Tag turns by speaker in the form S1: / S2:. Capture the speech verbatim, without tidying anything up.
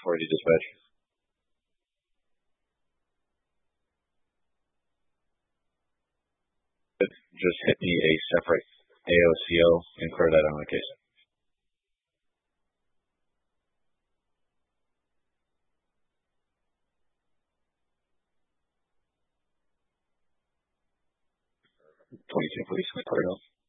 S1: for you, dispatch. Just hit me a separate A O C O and clear that on the case. twenty-two, please. Clear it up.